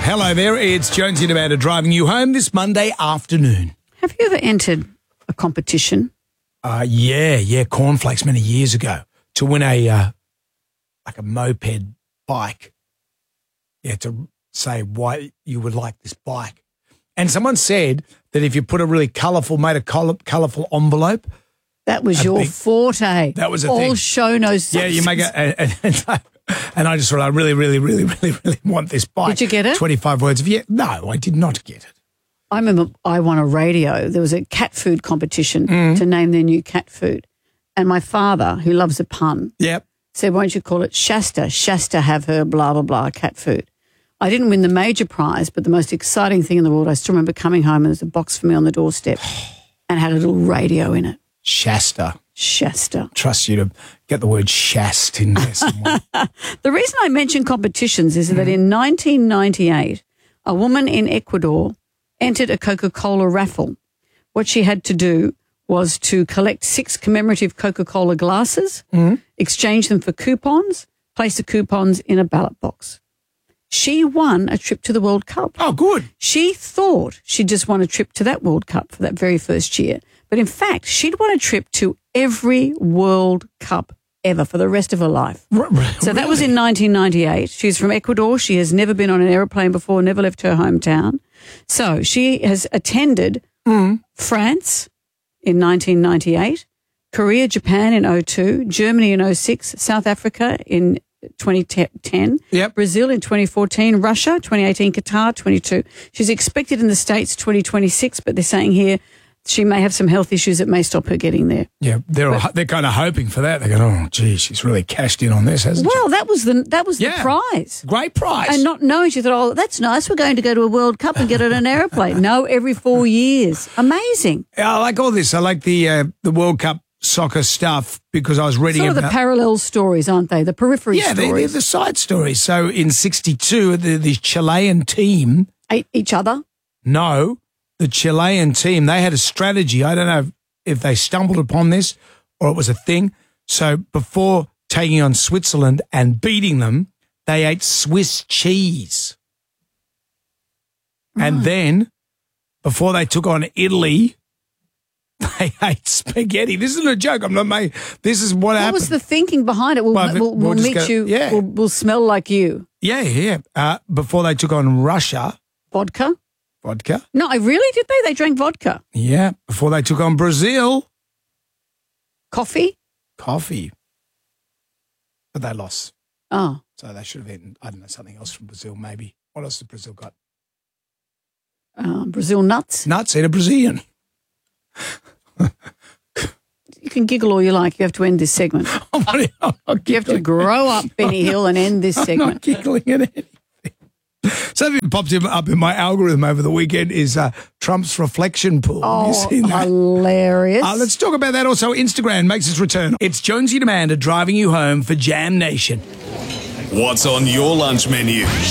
Hello there, it's Jonesy and Amanda driving you home this Monday afternoon. Have you ever entered a competition? Yeah, cornflakes many years ago to win a moped bike. Yeah, to say why you would like this bike. And someone said that if you put a really colourful envelope. That was your forte. That was a all thing. show no substance. Yeah, you make it. And I just thought, I really want this bike. Did you get it? 25 words of no, I did not get it. I remember I won a radio. There was a cat food competition to name their new cat food. And my father, who loves a pun, said, why don't you call it Shasta? Shasta have her blah, blah, blah cat food. I didn't win the major prize, but the most exciting thing in the world, I still remember coming home and there's a box for me on the doorstep and had a little radio in it. Shasta. Trust you to get the word shast in there somewhere. The reason I mention competitions is that in 1998, a woman in Ecuador entered a Coca-Cola raffle. What she had to do was to collect 6 commemorative Coca-Cola glasses, exchange them for coupons, place the coupons in a ballot box. She won a trip to the World Cup. Oh, good. She thought she just won a trip to that World Cup for that very first year. But in fact, she'd won a trip to every World Cup ever for the rest of her life. So that was in 1998. She's from Ecuador. She has never been on an aeroplane before, never left her hometown. So she has attended France in 1998, Korea, Japan in 2002, Germany in 2006, South Africa in 2010, Brazil in 2014, Russia 2018, Qatar 22. She's expected in the States 2026, but they're saying here she may have some health issues that may stop her getting there. Yeah, they're kind of hoping for that. They're going, oh, gee, she's really cashed in on this, hasn't she? Well, that was the prize. Great prize. And not knowing, she thought, oh, that's nice. We're going to go to a World Cup and get on an aeroplane. No, every 4 years. Amazing. I like all this. I like the World Cup soccer stuff because I was reading about... Sort of the parallel stories, aren't they? The periphery stories. Yeah, they're the side stories. So in 1962, the Chilean team... Ate each other? No. The Chilean team, they had a strategy. I don't know if they stumbled upon this or it was a thing. So before taking on Switzerland and beating them, they ate Swiss cheese. Right. And then before they took on Italy, they ate spaghetti. This isn't a joke. I'm not making. This is what happened. What was the thinking behind it? We'll meet you. Yeah. We'll smell like you. Yeah. Before they took on Russia. Vodka? No, really? Did they? They drank vodka? Yeah, before they took on Brazil. Coffee. But they lost. Oh. So they should have eaten, I don't know, something else from Brazil maybe. What else has Brazil got? Brazil nuts. Nuts, eat a Brazilian. You can giggle all you like. You have to end this segment. You have to grow up, Benny Hill, and end this segment. I'm not giggling at anything. Something that popped up in my algorithm over the weekend is Trump's reflection pool. Oh, have you seen that? Hilarious. Let's talk about that. Also, Instagram makes its return. It's Jonesy and Amanda driving you home for Jam Nation. What's on your lunch menu?